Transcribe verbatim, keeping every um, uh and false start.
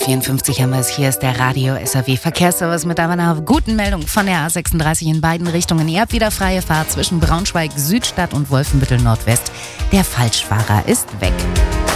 vierundfünfzig haben wir es. Hier ist der Radio S R W Verkehrsservice mit einer guten Meldung von der A sechsunddreißig in beiden Richtungen. Ihr habt wieder freie Fahrt zwischen Braunschweig Südstadt und Wolfenbüttel Nordwest. Der Falschfahrer ist weg.